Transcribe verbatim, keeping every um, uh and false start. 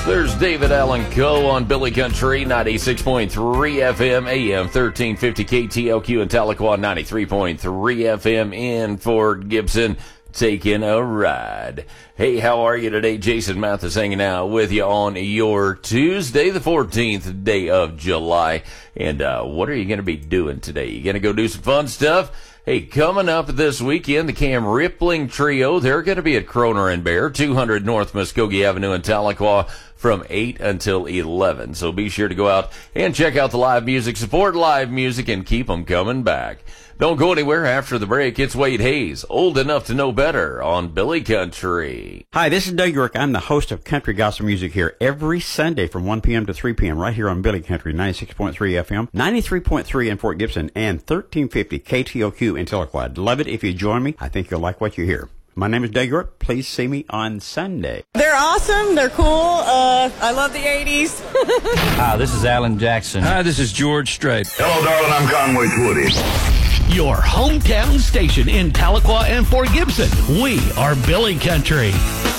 There's David Allen Coe on Billy Country, ninety-six point three F M, A M thirteen fifty K T L Q in Tahlequah, ninety-three point three F M in Fort Gibson, taking a ride. Hey, how are you today? Jason Mathis hanging out with you on your Tuesday, the fourteenth day of July. And uh, what are you going to be doing today? You going to go do some fun stuff? Hey, coming up this weekend, the Cam Rippling Trio, they're going to be at Kroner and Bear, two hundred North Muskogee Avenue in Tahlequah from eight until eleven. So be sure to go out and check out the live music, support live music, and keep them coming back. Don't go anywhere after the break. It's Wade Hayes, Old Enough to Know Better on Billy Country. Hi, this is Doug York. I'm the host of Country Gospel Music here every Sunday from one p.m. to three p.m. right here on Billy Country, ninety-six point three F M, ninety-three point three in Fort Gibson, and thirteen fifty K T L Q in Tahlequah. I'd love it if you join me. I think you'll like what you hear. My name is Doug York. Please see me on Sunday. They're awesome. They're cool. Uh, I love the eighties. Hi, this is Alan Jackson. Hi, this is George Strait. Hello, darling. I'm Conway Twitty. Your hometown station in Tahlequah and Fort Gibson. We are Billy Country.